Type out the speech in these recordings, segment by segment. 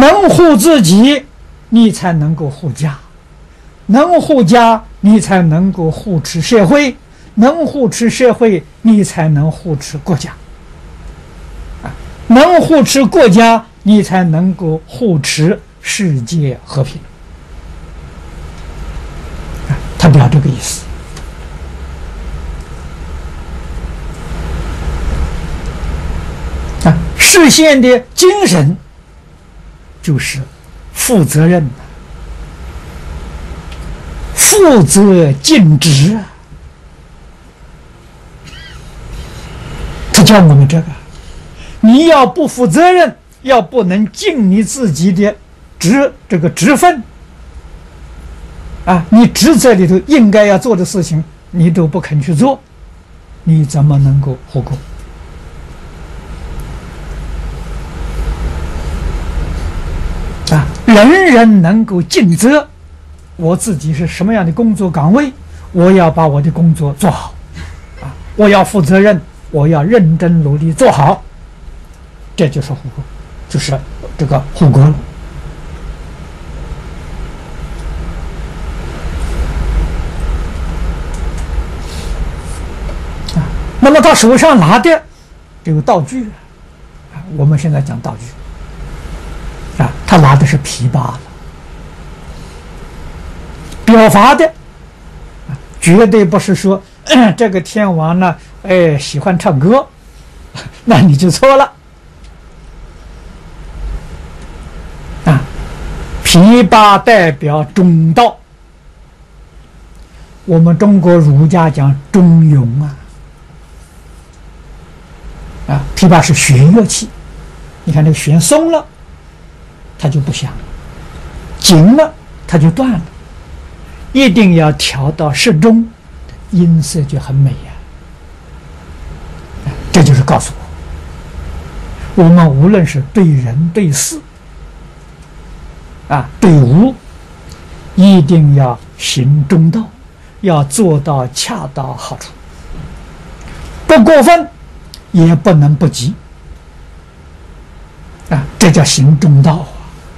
能护自己，你才能够护家；能护家，你才能够护持社会；能护持社会，你才能护持国家。能护持国家，你才能够护持世界和平。他表这个意思。实现的精神就是负责任，负责尽职。他教我们这个，你要不负责任，要不能尽你自己的职分啊，你职责里头应该要做的事情，你都不肯去做，你怎么能够护国？人人能够尽责，我自己是什么样的工作岗位，我要把我的工作做好，我要负责任，我要认真努力做好，这就是护国，就是这个护国了。那么他手上拿的这个道具，我们现在讲道具。他拿的是琵琶了，表法的，绝对不是说这个天王呢，喜欢唱歌，那你就错了。琵琶代表中道，我们中国儒家讲中庸琵琶是弦乐器，你看这个弦松了，它就不响了，紧了它就断了，一定要调到适中，音色就很美呀。这就是告诉我们无论是对人对事对物，一定要行中道，要做到恰到好处，不过分，也不能不及这叫行中道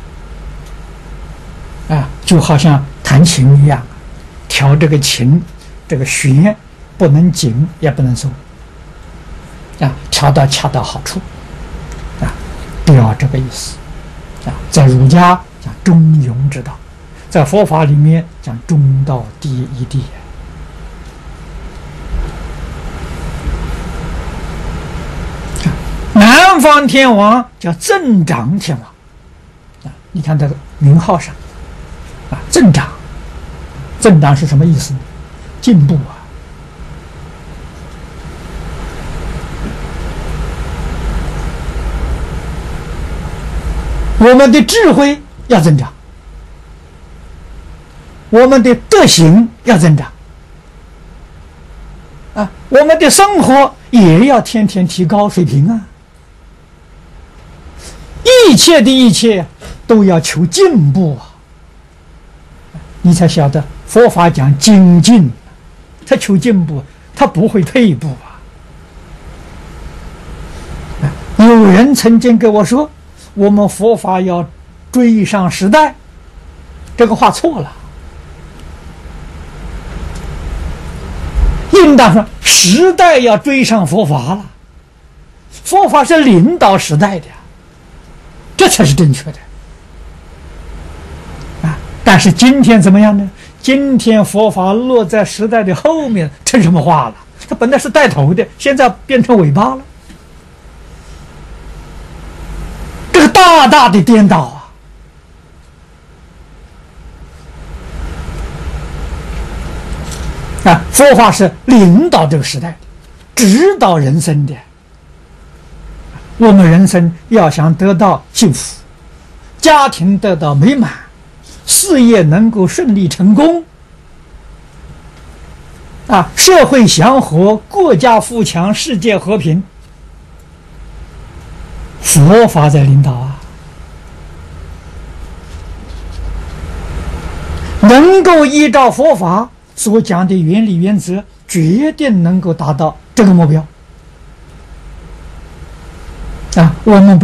就好像弹琴一样，调这个琴，这个弦不能紧也不能松调到恰到好处表这个意思在儒家讲中庸之道，在佛法里面讲中道第一谛。南方天王叫增长天王你看这个名号上增长，增长是什么意思呢？进步我们的智慧要增长，我们的德行要增长我们的生活也要天天提高水平一切的一切都要求进步你才晓得佛法讲精进，他求进步，他不会退步有人曾经跟我说，我们佛法要追上时代，这个话错了。应当说时代要追上佛法了，佛法是领导时代的，这才是正确的但是今天怎么样呢？今天佛法落在时代的后面，成什么话了？它本来是带头的，现在变成尾巴了，这个大大的颠倒佛法是领导这个时代的，指导人生的。我们人生要想得到幸福，家庭得到美满，事业能够顺利成功社会祥和，国家富强，世界和平，佛法在领导能够依照佛法所讲的原理原则，决定能够达到这个目标我们不